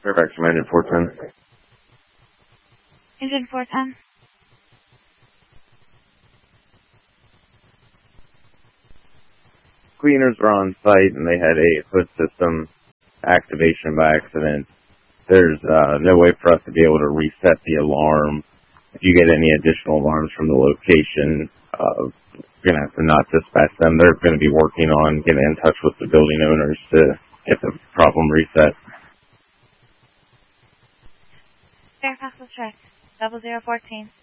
Fairfax from Engine 410. Engine 410. Cleaners were on site and they had a hood system activation by accident. There's no way for us to be able to reset the alarm. If you get any additional alarms from the location, you're going to have to not dispatch them. They're going to be working on getting in touch with the building owners to get the problem reset. Fairfax was checked. 0014.